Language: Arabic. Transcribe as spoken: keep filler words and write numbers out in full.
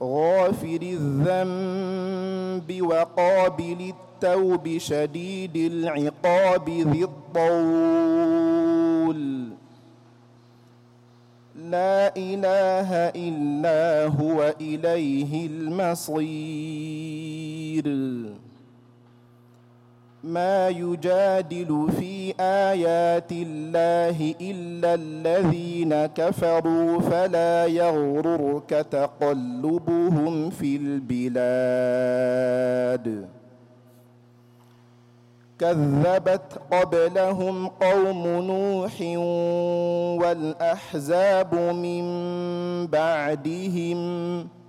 غافر الذنب وقابل التوب شديد العقاب ذي الطول لا إله إلا هو إليه المصير. ما يجادل في آيات الله إلا الذين كفروا فلا يغررك تقلبهم في البلاد. كذبت قبلهم قوم نوح والأحزاب من بعدهم